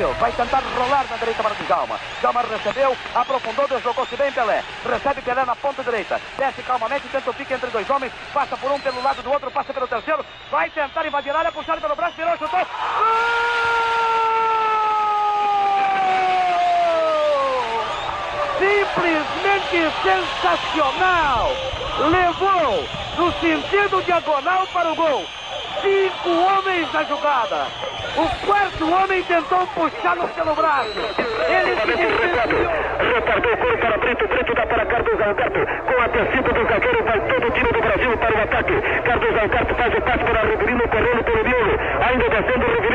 Ribeirinho vai tentar rolar na direita para o Djalma. Djalma recebeu, aprofundou, deslocou-se bem Pelé. Recebe Pelé na ponta direita. Desce calmamente, tenta o pique entre dois homens. Passa por um pelo lado do outro, passa pelo terceiro. Vai tentar invadir a área, puxado pelo braço, virou, chutou. Gol! Simplesmente sensacional! Levou no sentido diagonal para o gol. 5 homens na jogada. O quarto homem tentou puxá-lo pelo braço. Ele se distanciou. Repartiu o cor para Brito. Brito dá para Carlos Alberto. Com a descida do zagueiro, vai todo o time do Brasil para o ataque. Carlos Alberto faz o passe para Ribeirinho, correndo pelo miolo. Ainda descendo o Ribeirinho.